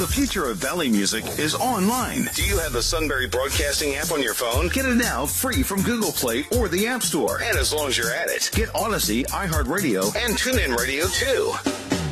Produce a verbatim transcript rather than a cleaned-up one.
The future of Valley music is online. Do you have the Sunbury Broadcasting app on your phone? Get it now free from Google Play or the App Store. And as long as you're at it, get Odyssey, iHeartRadio, and TuneIn Radio too.